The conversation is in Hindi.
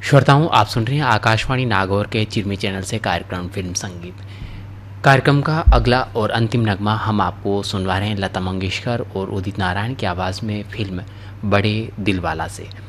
श्रोताओं, आप सुन रहे हैं आकाशवाणी नागौर के चिरमी चैनल से कार्यक्रम फिल्म संगीत। कार्यक्रम का अगला और अंतिम नगमा हम आपको सुनवा रहे हैं लता मंगेशकर और उदित नारायण की आवाज़ में फिल्म बड़े दिलवाला से।